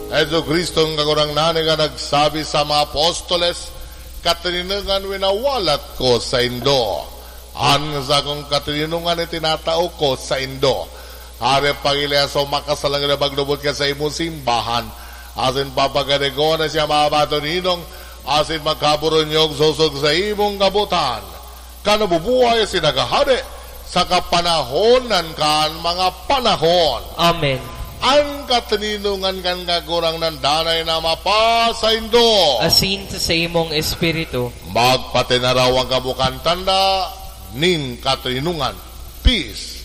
Edo Kristo ang kagurang nanay nga nagsabi sa mga apostoles, katininungan winawalat ko sa indo. Sa kong katininungan itinatao ko sa indo. Hari pagilya so makasalang na maglubot ka sa imong simbahan. Asin papagadigo na siya mabato ninong, asin magkaburonyog susog sa imong kabutan. Kanabubuhay sinagahari sa kapanahonan kan mga panahon. Amen. Ang katininungan kan kagurang ng danay na mapasa indo. Asin sa imong espiritu. Magpatinaraw ang kabukan tanda nin katininungan. Peace.